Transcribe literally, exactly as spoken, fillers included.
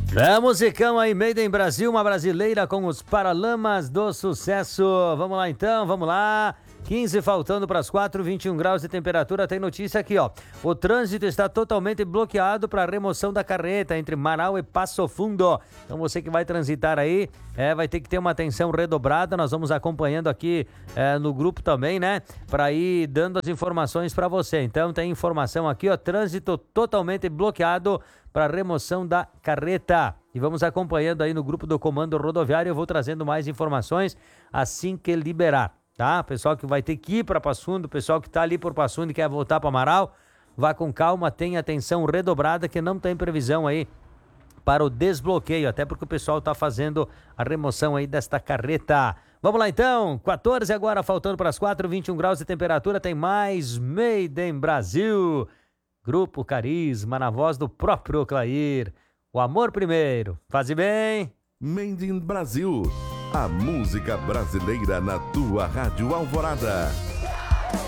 É, musicão aí, Made in Brasil, uma brasileira com os Paralamas do Sucesso. Vamos lá então, vamos lá. quinze faltando para as quatro, vinte e um graus de temperatura. Tem notícia aqui, ó. O trânsito está totalmente bloqueado para remoção da carreta entre Marau e Passo Fundo. Então você que vai transitar aí, é, vai ter que ter uma atenção redobrada. Nós vamos acompanhando aqui é, no grupo também, né? Para ir dando as informações para você. Então tem informação aqui, ó. Trânsito totalmente bloqueado para remoção da carreta. E vamos acompanhando aí no grupo do Comando Rodoviário. Eu vou trazendo mais informações assim que liberar. Tá? Pessoal que vai ter que ir para Passo Fundo, pessoal que está ali por Passo Fundo e quer voltar para Marau, vá com calma, tenha atenção redobrada que não tem previsão aí para o desbloqueio, até porque o pessoal está fazendo a remoção aí desta carreta. Vamos lá então, quatorze agora, faltando para as quatro, vinte e um graus de temperatura, tem mais Made in Brasil. Grupo Carisma, na voz do próprio Clair. O amor primeiro, faz bem. Made in Brasil. A música brasileira na tua Rádio Alvorada.